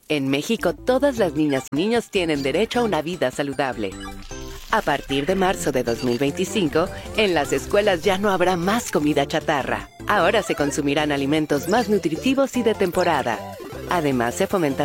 En México, todas las niñas y niños tienen derecho a una vida saludable. A partir de marzo de 2025, en las escuelas ya no habrá más comida chatarra. Ahora se consumirán alimentos más nutritivos y de temporada. Además, se fomentará